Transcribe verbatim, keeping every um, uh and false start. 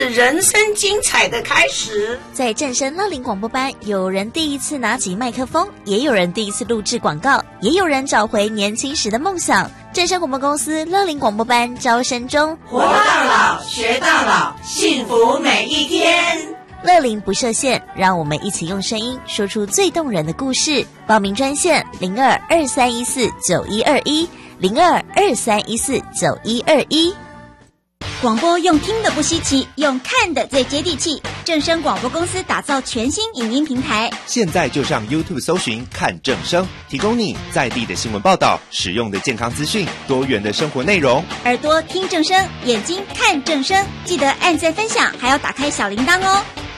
人生精彩的开始。 在正声乐龄广播班，有人第一次拿起麦克风，也有人第一次录制广告，也有人找回年轻时的梦想。正声广播公司乐龄广播班招生中， 活到老，学到老，幸福每一天。 乐龄不设限，让我们一起用声音说出最动人的故事。报名专线零二二三一四九一二一零二二三一四九一二一。 广播用听的不稀奇，用看的最接地气。正声广播公司打造全新影音平台， 现在就上 YouTube 搜寻看正声，提供你在地的新闻报道、实用的健康资讯、多元的生活内容。 耳朵听正声，眼睛看正声，记得按赞分享，还要打开小铃铛哦。